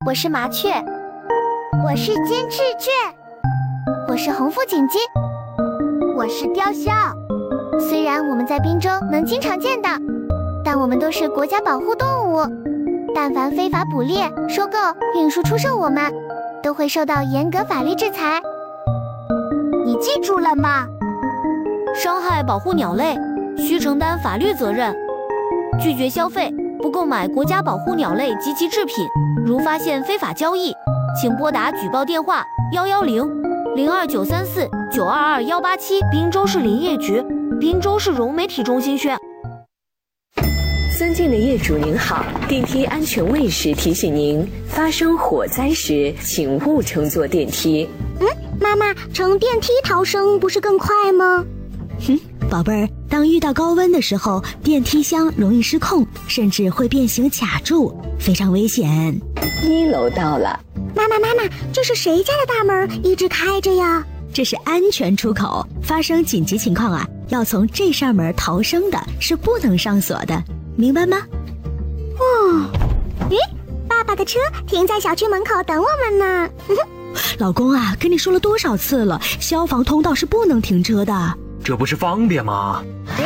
我是麻雀， 我是金翅雀， 我是红腹锦鸡， 我是雕鸮。 虽然我们在滨州能经常见到，但我们都是国家保护动物，但凡非法捕猎、收购、运输、出售我们，都会受到严格法律制裁。 你记住了吗？ 伤害保护鸟类，需承担法律责任。拒绝消费，不购买国家保护鸟类及其制品。如发现非法交易，请拨打举报电话110-02934-922-187，滨州市林业局、滨州市融媒体中心宣。 尊敬的业主您好，电梯安全卫士提醒您，发生火灾时请勿乘坐电梯。 妈妈，乘电梯逃生不是更快吗？ 宝贝儿，当遇到高温的时候，电梯箱容易失控，甚至会变形卡住，非常危险。 1楼到了。 妈妈，这是谁家的大门一直开着呀？ 这是安全出口，发生紧急情况啊，要从这扇门逃生的，是不能上锁的，明白吗？ 爸爸的车停在小区门口等我们呢。 老公啊，跟你说了多少次了，消防通道是不能停车的。 这不是方便吗？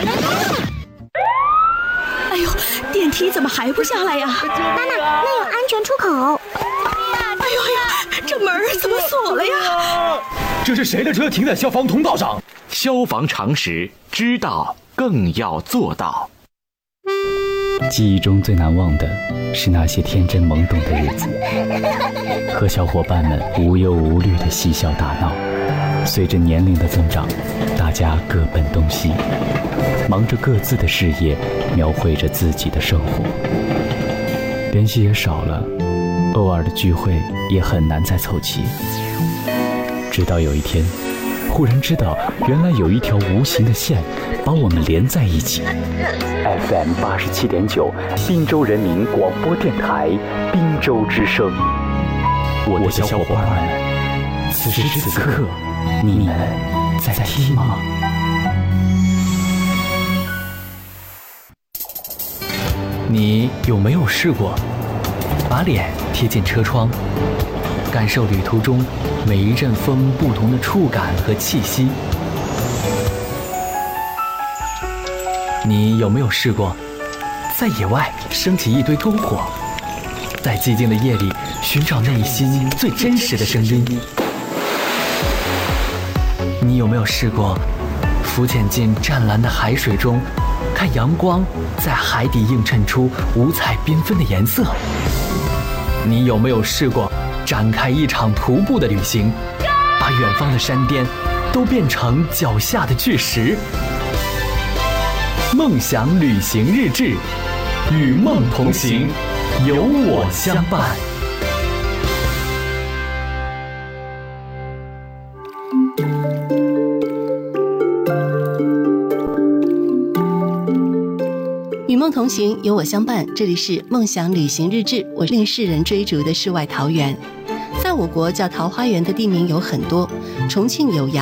哎呦，电梯怎么还不下来呀？ 妈妈，那有安全出口。 哎呦，这门怎么锁了呀？ 这是谁的车停在消防通道上？ 消防常识，知道更要做到。 记忆中最难忘的是那些天真懵懂的日子，和小伙伴们无忧无虑的嬉笑打闹。随着年龄的增长，大家各奔东西，忙着各自的事业，描绘着自己的生活，联系也少了，偶尔的聚会也很难再凑齐。直到有一天，忽然知道原来有一条无形的线把我们连在一起。FM 87.9，滨州人民广播电台，滨州之声。我的小伙伴们，此时此刻，你们在听吗？你有没有试过把脸贴近车窗，感受旅途中每一阵风不同的触感和气息？你有没有试过在野外升起一堆篝火，在寂静的夜里寻找内心最真实的声音？你有没有试过浮潜进湛蓝的海水中，看阳光在海底映衬出五彩缤纷的颜色？你有没有试过展开一场徒步的旅行，把远方的山巅都变成脚下的巨石？梦想旅行日志，与梦同行，有我相伴。 与梦同行，有我相伴。这里是梦想旅行日志，我令世人追逐的世外桃源。在我国叫桃花源的地名有很多，重庆有